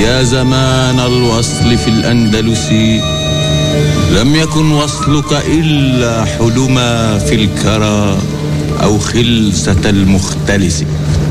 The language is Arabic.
يا زمان الوصل في الأندلس، لم يكن وصلك إلا حلما في الكرى أو خلسة المختلس.